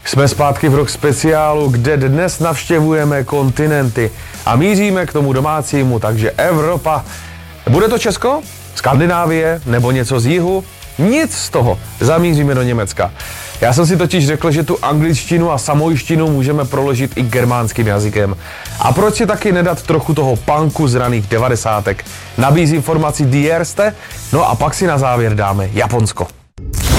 Jsme zpátky v Rock speciálu, kde dnes navštěvujeme kontinenty a míříme k tomu domácímu, takže Evropa. Bude to Česko? Skandinávie? Nebo něco z jihu? Nic z toho. Zamíříme do Německa. Já jsem si totiž řekl, že tu angličtinu a samojštinu můžeme proložit i germánským jazykem. A proč si taky nedat trochu toho punku z raných 90. Nabízím formaci Die Erste, no a pak si na závěr dáme Japonsko.